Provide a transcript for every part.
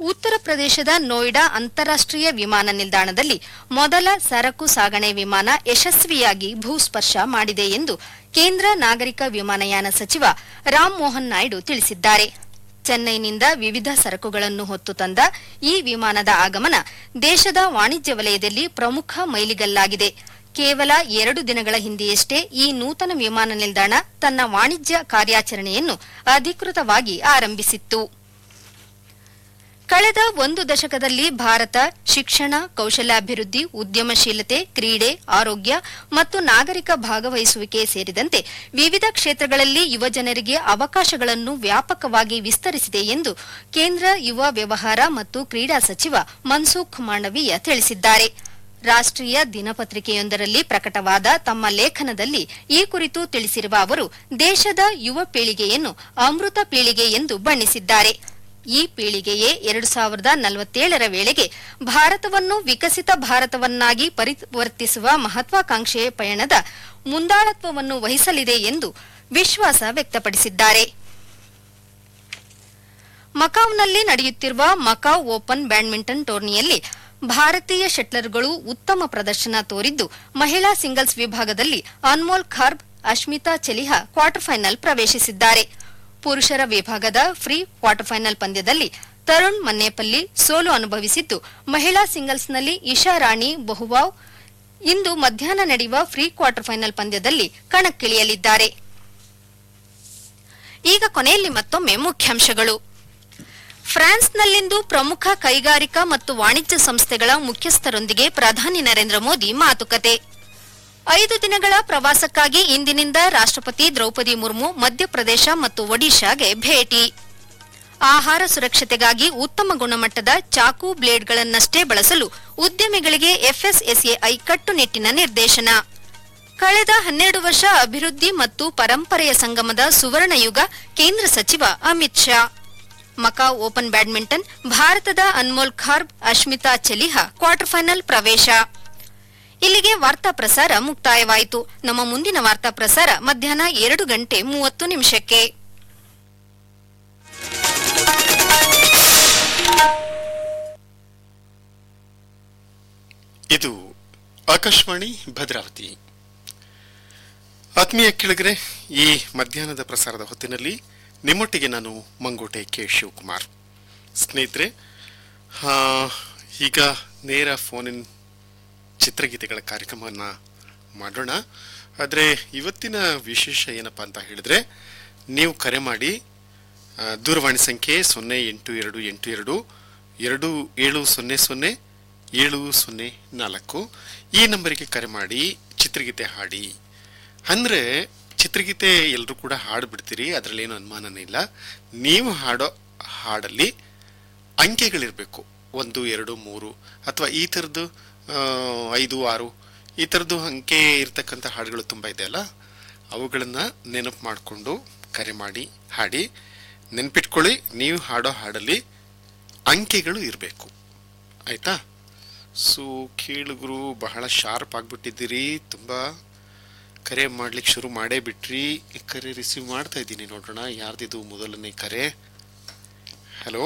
ಉತ್ತರ ಪ್ರದೇಶದ ನೋಯ್ಡಾ ಅಂತಾರಾಷ್ಟ್ರೀಯ ವಿಮಾನ ನಿಲ್ದಾಣದಲ್ಲಿ ಮೊದಲ ಸರಕು ಸಾಗಣೆ ವಿಮಾನ ಯಶಸ್ವಿಯಾಗಿ ಭೂಸ್ಪರ್ಶ ಮಾಡಿದೆ ಎಂದು ಕೇಂದ್ರ ನಾಗರಿಕ ವಿಮಾನಯಾನ ಸಚಿವ ರಾಮ್ ಮೋಹನ್ ನಾಯ್ಡು ತಿಳಿಸಿದ್ದಾರೆ. ಚೆನ್ನೈನಿಂದ ವಿವಿಧ ಸರಕುಗಳನ್ನು ಹೊತ್ತು ತಂದ ಈ ವಿಮಾನದ ಆಗಮನ ದೇಶದ ವಾಣಿಜ್ಯ ವಲಯದಲ್ಲಿ ಪ್ರಮುಖ ಮೈಲಿಗಲ್ಲಾಗಿದೆ. ಕೇವಲ 2 ದಿನಗಳ ಹಿಂದೆಯಷ್ಟೇ ಈ ನೂತನ ವಿಮಾನ ನಿಲ್ದಾಣ ತನ್ನ ವಾಣಿಜ್ಯ ಕಾರ್ಯಾಚರಣೆಯನ್ನು ಅಧಿಕೃತವಾಗಿ ಆರಂಭಿಸಿತ್ತು. ಕಳೆದ 1 ದಶಕದಲ್ಲಿ ಭಾರತ ಶಿಕ್ಷಣ, ಕೌಶಲ್ಯಾಭಿವೃದ್ಧಿ, ಉದ್ಯಮಶೀಲತೆ, ಕ್ರೀಡೆ, ಆರೋಗ್ಯ ಮತ್ತು ನಾಗರಿಕ ಭಾಗವಹಿಸುವಿಕೆ ಸೇರಿದಂತೆ ವಿವಿಧ ಕ್ಷೇತ್ರಗಳಲ್ಲಿ ಯುವಜನರಿಗೆ ಅವಕಾಶಗಳನ್ನು ವ್ಯಾಪಕವಾಗಿ ವಿಸ್ತರಿಸಿದೆ ಎಂದು ಕೇಂದ್ರ ಯುವ ವ್ಯವಹಾರ ಮತ್ತು ಕ್ರೀಡಾ ಸಚಿವ ಮನ್ಸುಖ್ ಮಾಂಡವೀಯ ತಿಳಿಸಿದ್ದಾರೆ. ರಾಷ್ಟ್ರೀಯ ದಿನಪತ್ರಿಕೆಯೊಂದರಲ್ಲಿ ಪ್ರಕಟವಾದ ತಮ್ಮ ಲೇಖನದಲ್ಲಿ ಈ ಕುರಿತು ತಿಳಿಸಿರುವ ಅವರು, ದೇಶದ ಯುವ ಪೀಳಿಗೆಯನ್ನು ಅಮೃತ ಪೀಳಿಗೆ ಎಂದು ಬಣ್ಣಿಸಿದ್ದಾರೆ. ಈ ಪೀಳಿಗೆಯೇ 2047ರ ವೇಳೆಗೆ ಭಾರತವನ್ನು ವಿಕಸಿತ ಭಾರತವನ್ನಾಗಿ ಪರಿವರ್ತಿಸುವ ಮಹತ್ವಾಕಾಂಕ್ಷೆಯ ಪಯಣದ ಮುಂದಾಳತ್ವವನ್ನು ವಹಿಸಲಿದೆ ಎಂದು ವಿಶ್ವಾಸ ವ್ಯಕ್ತಪಡಿಸಿದ್ದಾರೆ. ಮಕಾವ್ನಲ್ಲಿ ನಡೆಯುತ್ತಿರುವ ಮಕಾವ್ ಓಪನ್ ಬ್ಯಾಡ್ಮಿಂಟನ್ ಟೂರ್ನಿಯಲ್ಲಿ ಭಾರತೀಯ ಶಟ್ಲರ್ಗಳು ಉತ್ತಮ ಪ್ರದರ್ಶನ ತೋರಿದ್ದು, ಮಹಿಳಾ ಸಿಂಗಲ್ಸ್ ವಿಭಾಗದಲ್ಲಿ ಅನ್ಮೋಲ್ ಖಾರ್ಬ್, ಅಶ್ಮಿತಾ ಚೆಲಿಹಾ ಕ್ವಾರ್ಟರ್ ಫೈನಲ್ ಪ್ರವೇಶಿಸಿದ್ದಾರೆ. ಪುರುಷರ ವಿಭಾಗದ ಫ್ರೀ ಕ್ವಾರ್ಟರ್ ಫೈನಲ್ ಪಂದ್ಯದಲ್ಲಿ ತರುಣ್ ಮನ್ನೇಪಲ್ಲಿ ಸೋಲು ಅನುಭವಿಸಿದ್ದು, ಮಹಿಳಾ ಸಿಂಗಲ್ಸ್ನಲ್ಲಿ ಇಶಾ ರಾಣಿ ಬಹುವಾವ್ ಇಂದು ಮಧ್ಯಾಹ್ನ ನಡೆಯುವ ಫ್ರೀ ಕ್ವಾರ್ಟರ್ ಫೈನಲ್ ಪಂದ್ಯದಲ್ಲಿ ಕಣಕ್ಕಿಳಿಯಲಿದ್ದಾರೆ. ಈಗ ಕೊನೆಯಲ್ಲಿ ಮತ್ತೊಮ್ಮೆ ಮುಖ್ಯಾಂಶಗಳು. ಫ್ರಾನ್ಸ್ನಲ್ಲಿಂದು ಪ್ರಮುಖ ಕೈಗಾರಿಕಾ ಮತ್ತು ವಾಣಿಜ್ಯ ಸಂಸ್ಥೆಗಳ ಮುಖ್ಯಸ್ಥರೊಂದಿಗೆ ಪ್ರಧಾನಿ ನರೇಂದ್ರ ಮೋದಿ ಮಾತುಕತೆ. 5 ದಿನಗಳ ಪ್ರವಾಸಕ್ಕಾಗಿ ಇಂದಿನಿಂದ ರಾಷ್ಟ್ರಪತಿ ದ್ರೌಪದಿ ಮುರ್ಮು ಮಧ್ಯಪ್ರದೇಶ ಮತ್ತು ಒಡಿಶಾಗೆ ಭೇಟಿ. ಆಹಾರ ಸುರಕ್ಷತೆಗಾಗಿ ಉತ್ತಮ ಗುಣಮಟ್ಟದ ಚಾಕು ಬ್ಲೇಡ್ಗಳನ್ನಷ್ಟೇ ಬಳಸಲು ಉದ್ಯಮಿಗಳಿಗೆ ಎಫ್ಎಸ್ಎಸ್ಎಐ ಕಟ್ಟುನಿಟ್ಟಿನ ನಿರ್ದೇಶನ. ಕಳೆದ 12 ವರ್ಷ ಅಭಿವೃದ್ಧಿ ಮತ್ತು ಪರಂಪರೆಯ ಸಂಗಮದ ಸುವರ್ಣಯುಗ, ಕೇಂದ್ರ ಸಚಿವ Amit Shah. Macau open badminton, ಭಾರತದ ಅನ್ಮೋಲ್ ಖಾರ್ಬ್, ಅಶ್ಮಿತಾ ಚೆಲಿಹಾ ಕ್ವಾರ್ಟರ್ ಫೈನಲ್ ಪ್ರವೇಶ. ಇಲ್ಲಿಗೆ ವಾರ್ತಾ ಪ್ರಸಾರ ಮುಕ್ತಾಯವಾಯಿತು. ನಮ್ಮ ಮುಂದಿನ ವಾರ್ತಾ ಪ್ರಸಾರ ಮಧ್ಯಾಹ್ನ 2:30 ಇದು ಆಕಾಶವಾಣಿ ಭದ್ರಾವತಿ. ಆತ್ಮೀಯ ಕೇಳಿಗರೆ, ಈ ಮಧ್ಯಾಹ್ನದ ಪ್ರಸಾರದ ಹೊತ್ತಿನಲ್ಲಿ ನಿಮ್ಮೊಟ್ಟಿಗೆ ನಾನು ಮಂಗೋಟೆ ಕೆ ಶಿವಕುಮಾರ್. ಸ್ನೇಹಿತರೆ, ಈಗ ನೇರ ಫೋನಿನ್ ಚಿತ್ರಗೀತೆಗಳ ಕಾರ್ಯಕ್ರಮವನ್ನು ಮಾಡೋಣ. ಆದರೆ ಇವತ್ತಿನ ವಿಶೇಷ ಏನಪ್ಪ ಅಂತ ಹೇಳಿದ್ರೆ, ನೀವು ಕರೆ ಮಾಡಿ ದೂರವಾಣಿ ಸಂಖ್ಯೆ 08222700 ಈ ನಂಬರಿಗೆ ಕರೆ ಮಾಡಿ ಚಿತ್ರಗೀತೆ ಹಾಡಿ. ಅಂದರೆ ಚಿತ್ರಗೀತೆ ಎಲ್ಲರೂ ಕೂಡ ಹಾಡುಬಿಡ್ತೀರಿ, ಅದರಲ್ಲೇನು ಅನುಮಾನನೇ ಇಲ್ಲ. ನೀವು ಹಾಡೋ ಹಾಡಲ್ಲಿ ಅಂಕೆಗಳಿರಬೇಕು. 1, 2, 3 ಅಥವಾ ಈ ಥರದ್ದು 5, 6 ಈ ಥರದ್ದು ಅಂಕೆ ಇರ್ತಕ್ಕಂಥ ಹಾಡುಗಳು ತುಂಬ ಇದೆಯಲ್ಲ, ಅವುಗಳನ್ನು ನೆನಪು ಮಾಡಿಕೊಂಡು ಕರೆ ಮಾಡಿ ಹಾಡಿ. ನೆನಪಿಟ್ಕೊಳ್ಳಿ, ನೀವು ಹಾಡೋ ಹಾಡಲ್ಲಿ ಅಂಕೆಗಳು ಇರಬೇಕು, ಆಯಿತಾ? ಸೊ ಕೇಳುಗರು ಬಹಳ ಶಾರ್ಪ್ ಆಗಿಬಿಟ್ಟಿದ್ದೀರಿ, ತುಂಬ ಕರೆ ಮಾಡ್ಲಿಕ್ಕೆ ಶುರು ಮಾಡೇ ಬಿಟ್ರಿ. ಕರೆ ರಿಸೀವ್ ಮಾಡ್ತಾ ಇದ್ದೀನಿ, ನೋಡೋಣ ಯಾರ್ದಿದು ಮೊದಲನೇ ಕರೆ. ಹಲೋ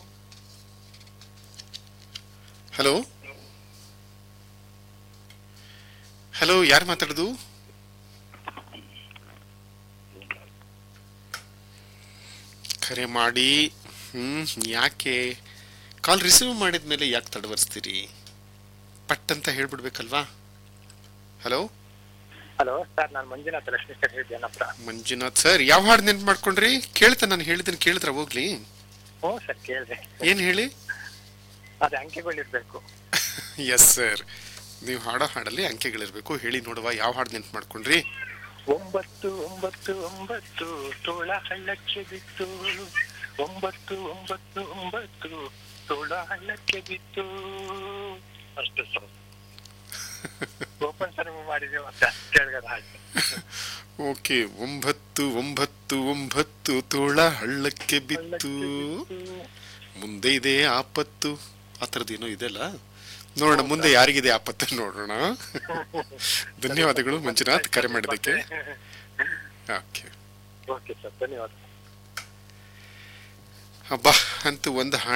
ಹಲೋ ಹಲೋ, ಯಾರು ಮಾತಾಡೋದು? ಕರೆ ಮಾಡಿ. ಯಾಕೆ ಕಾಲ್ ರಿಸೀವ್ ಮಾಡಿದ್ಮೇಲೆ ಯಾಕೆ ತಡವರ್ಸ್ತೀರಿ? ಪಟ್ ಅಂತ ಹೇಳ್ಬಿಡ್ಬೇಕಲ್ವಾ? ಹಲೋ ಹಲೋ ಸರ್, ನಾನು ಮಂಜುನಾಥ್ ಲಕ್ಷ್ಮೀ ಸರ್ ಹೇಳಿದ್ದೇನಪ್ಪ. ಮಂಜುನಾಥ್ ಸರ್, ಯಾವ ಹಾಡು ನೆನ್ಪು ಮಾಡ್ಕೊಂಡ್ರಿ? ಕೇಳ್ತಾ ನಾನು ಹೇಳಿದ್ದೀನಿ, ಕೇಳಿದ್ರ ಹೋಗ್ಲಿ? ಹ್ಞೂ ಸರ್, ಕೇಳಿದೆ. ಏನ್ ಹೇಳಿ? ಅದೇ ಅಂಕೆಗಳಿರ್ಬೇಕು. ಎಸ್ ಸರ್, ನೀವು ಹಾಡೋ ಹಾಡಲ್ಲಿ ಅಂಕೆಗಳಿರ್ಬೇಕು. ಹೇಳಿ ನೋಡುವ, ಯಾವ ಹಾಡು ನೆನ್ಪು ಮಾಡ್ಕೊಂಡ್ರಿ? 9 9 9 ತೋಳ ಹಳ್ಳಕ್ಕೆ ಬಿತ್ತು, 9 9 9 ತೋಳ ಹಳ್ಳಕ್ಕೆ ಬಿತ್ತು. ಅಷ್ಟು ಸರ್, ಓಪನ್ ಸರ್ ಮಾಡಿದೆ ಮತ್ತೆ ಕೇಳಿದ ಹಾಗೆ. ಓಕೆ, 9 9 9 ತೋಳ ಹಳ್ಳಕ್ಕೆ ಬಿತ್ತು, ಮುಂದೆ ಇದೆ ಆಪತ್ತು. ಆ ಥರದ್ದೇನೋ ಇದೆಲ್ಲ, ನೋಡೋಣ ಮುಂದೆ ಯಾರಿಗಿದೆ ಆಪತ್ತು ನೋಡೋಣ. ಧನ್ಯವಾದಗಳು ಮಂಜುನಾಥ್, ಕರೆ ಮಾಡಿದ್ದಕ್ಕೆ. ಓಕೆ ಸರ್, ಧನ್ಯವಾದ. ಹಬ್ಬ ಅಂತೂ ಒಂದು